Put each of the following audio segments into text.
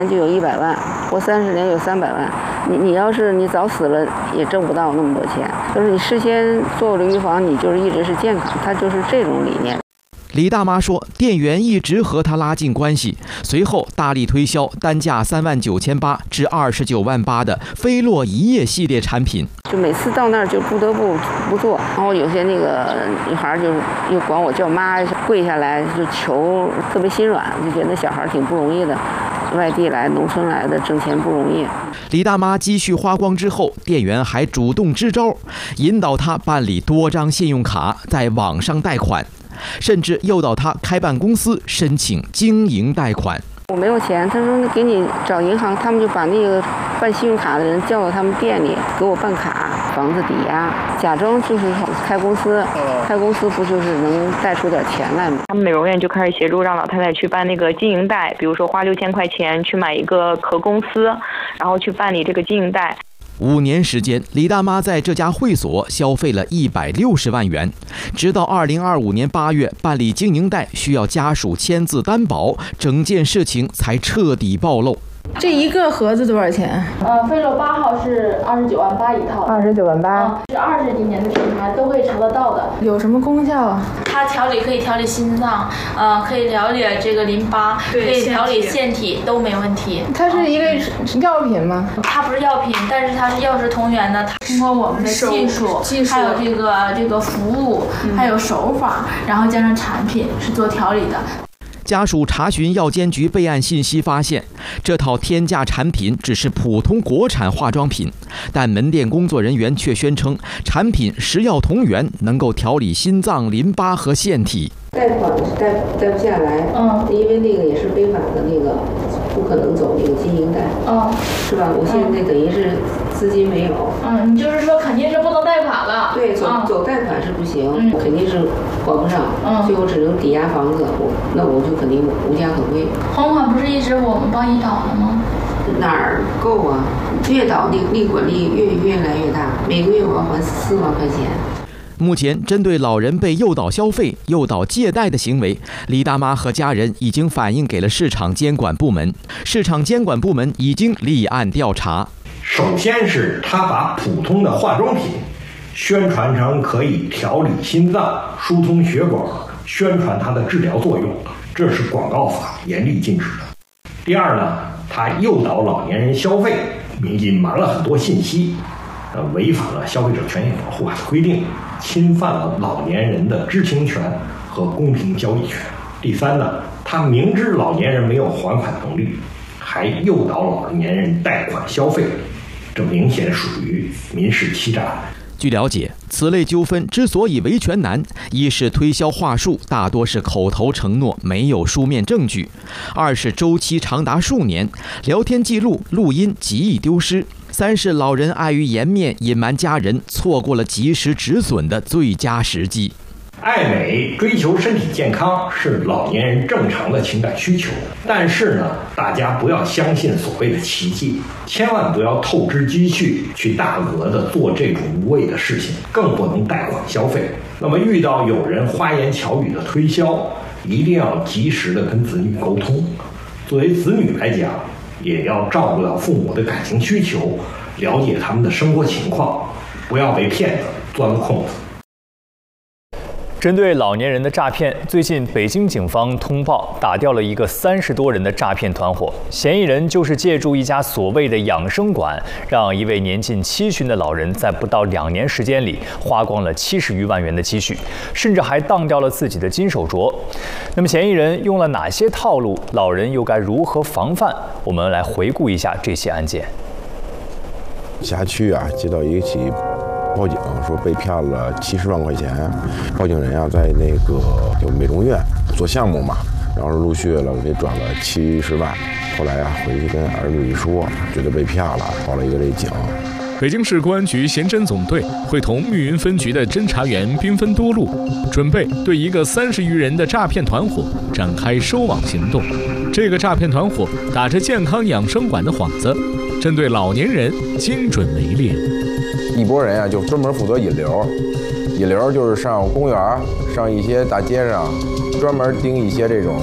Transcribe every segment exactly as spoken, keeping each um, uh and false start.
就有一百万，活三十年有三百万。你你要是你早死了，也挣不到那么多钱。就是你事先做了预防，你就是一直是健康，它就是这种理念。 李大妈说，店员一直和她拉近关系，随后大力推销单价三万九千八至二十九万八的菲洛一夜系列产品。 就每次到那儿就不得不不做，然后有些那个女孩就又管我叫妈，跪下来就求，特别心软，就觉得那小孩挺不容易的。外地来、农村来的挣钱不容易。 李大妈积蓄花光之后，店员还主动支招，引导她办理多张信用卡，在网上贷款，甚至诱导她开办公司申请经营贷款。 我没有钱，他说给你找银行，他们就把那个办信用卡的人叫到他们店里给我办卡，房子抵押，假装就是开公司，开公司不就是能贷出点钱来吗？ 他们美容院就开始协助让老太太去办那个经营贷，比如说花六千块钱去买一个壳公司，然后去办理这个经营贷。 五年时间，李大妈在这家会所消费了一百六十万元，直到二零二五年八月办理经营贷需要家属签字担保，整件事情才彻底暴露。 这一个盒子多少钱？ 呃，菲洛八号是二十九万八一套， 二十九万八， 是二十几年的品牌都会查得到的。 有什么功效啊？ 它调理可以调理心脏，呃，可以调理这个淋巴，可以调理腺体都没问题。 它是一类药品吗？ 它不是药品，但是它是药食同源的。它通过我们的技术，技术还有这个这个服务，嗯、还有手法，然后加上产品是做调理的。 家属查询药监局备案信息，发现这套天价产品只是普通国产化妆品，但门店工作人员却宣称产品食药同源，能够调理心脏、淋巴和腺体。 贷款是贷贷不下来，嗯，因为那个也是非法的，那个不可能走那个经营贷，嗯，是吧？我现在等于是资金没有， 嗯，你就是说肯定是不能贷款了， 对，走、嗯、走贷款是不行，嗯、肯定是还不上，嗯，最后只能抵押房子，我那我就肯定无家可归。 还款不是一直我们帮你找的吗？ 哪儿够啊？越倒利利滚利越越来越大，每个月我要还四万块钱。 目前，针对老人被诱导消费、诱导借贷的行为，李大妈和家人已经反映给了市场监管部门。市场监管部门已经立案调查。 首先是他把普通的化妆品宣传成可以调理心脏、疏通血管，宣传它的治疗作用，这是广告法严厉禁止的。第二呢，他诱导老年人消费，隐瞒了很多信息。呃，违反了消费者权益保护法的规定，侵犯了老年人的知情权和公平交易权。第三呢，他明知老年人没有还款能力，还诱导老年人贷款消费，这明显属于民事欺诈。 据了解，此类纠纷之所以维权难，一是推销话术大多是口头承诺，没有书面证据；二是周期长达数年，聊天记录、录音极易丢失；三是老人碍于颜面隐瞒家人，错过了及时止损的最佳时机。 爱美、追求身体健康是老年人正常的情感需求，但是呢，大家不要相信所谓的奇迹，千万不要透支积蓄去大额的做这种无谓的事情，更不能贷款消费。那么遇到有人花言巧语的推销，一定要及时的跟子女沟通。作为子女来讲，也要照顾到父母的感情需求，了解他们的生活情况，不要被骗子钻空子。 针对老年人的诈骗，最近北京警方通报打掉了一个三十多人的诈骗团伙，嫌疑人就是借助一家所谓的养生馆，让一位年近七旬的老人在不到两年时间里花光了七十余万元的积蓄，甚至还当掉了自己的金手镯。那么嫌疑人用了哪些套路？老人又该如何防范？我们来回顾一下这起案件。 辖区啊，接到一起报警说被骗了七十万块钱，报警人啊在那个就美容院做项目嘛，然后陆续了给转了七十万，后来啊回去跟儿女一说，觉得被骗了，报了一个这警。 北京市公安局刑侦总队会同密云分局的侦查员兵分多路，准备对一个三十余人的诈骗团伙展开收网行动。这个诈骗团伙打着健康养生馆的幌子，针对老年人精准围猎。 一拨人啊，就专门负责引流，引流就是上公园、上一些大街上，专门盯一些这种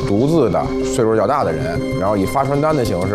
独自的岁数较大的人，然后以发传单的形式